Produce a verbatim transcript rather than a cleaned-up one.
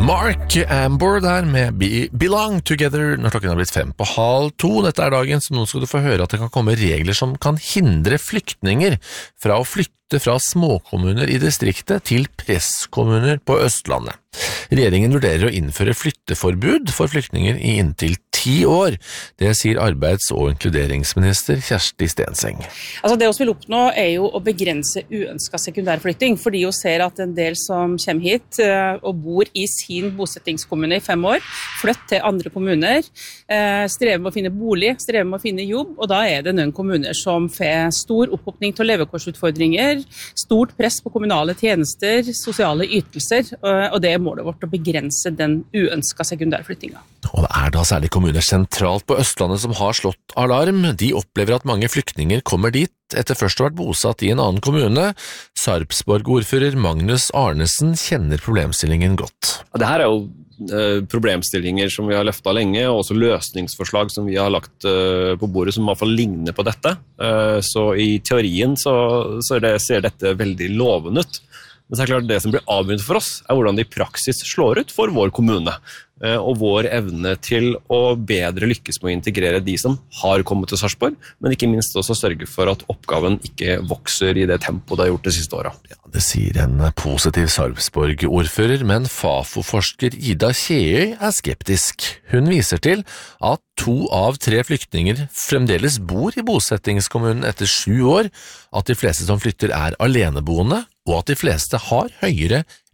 Mark Amber der med Be Belong Together når klokken har blitt fem på halv to. Dette er dagen, så nå skal du få høre at det kan komme regler som kan hindre flyktninger fra å flytte fra småkommuner i distriktet til presskommuner på Østlandet. Regjeringen vurderer å innføre flytteforbud for flyktninger i inntil ti år. Det sier arbeids- og inkluderingsminister Kjersti Stenseng. Altså det vi vil oppnå er jo å begrense uønsket sekundærflytting, fordi vi ser at en del som kommer hit og bor i sin bosettingskommune i fem år, flytter til andre kommuner, strever med å finne bolig, strever med å finne jobb, og da er det noen kommuner som får stor opphopning til levekårsutfordringer, stort press på kommunale tjenester, sosiale ytelser, og det er målet vårt å begrense den uønsket sekundærflyttinga. Og det er da særlig kommuner sentralt på Østlandet som har slått alarm. De opplever at mange flyktninger kommer dit etter først å ha vært bosatt i en annen kommune. Sarpsborg-ordfører Magnus Arnesen kjenner problemstillingen godt. Det her er jo eh, problemstillinger som vi har løftet lenge, og også løsningsforslag som vi har lagt eh, på bordet som i hvert fall ligner på dette. Eh, så i teorien så, så det, ser dette veldig lovende ut. Men så er det klart det som blir avgjørende for oss er hvordan det i praksis slår ut for vår kommune, og vår evne til å bedre lykkes med å integrere de som har kommet til Sarpsborg, men ikke minst også sørge for at oppgaven ikke vokser i det tempoet det har gjort de siste årene. Ja, det sier en positiv Sarpsborg-ordfører, men Fafo-forsker Ida Kjeøy er skeptisk. Hun viser til at to av tre flyktninger fremdeles bor i bosettingskommunen etter sju år, at de fleste som flytter er aleneboende, og at de fleste har høyere